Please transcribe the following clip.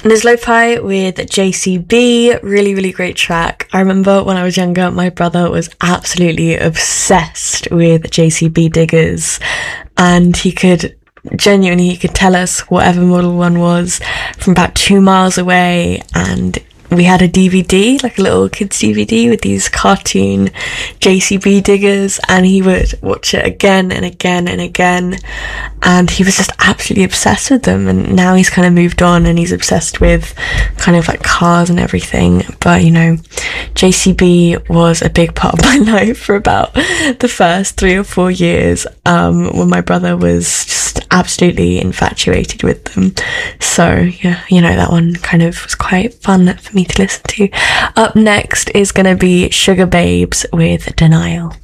And there's Lo-Fi with JCB, really, really great track. I remember when I was younger, my brother was absolutely obsessed with JCB diggers, and he could tell us whatever model one was from about 2 miles away, and we had a DVD, like a little kids DVD with these cartoon JCB diggers, and he would watch it again and again and again, and he was just absolutely obsessed with them. And now he's kind of moved on and he's obsessed with kind of like cars and everything. But, you know, JCB was a big part of my life for about the first 3 or 4 years, when my brother was just absolutely infatuated with them. So yeah, you know, that one kind of was quite fun for me to listen to. Up next is going to be Sugar Babes with Denial.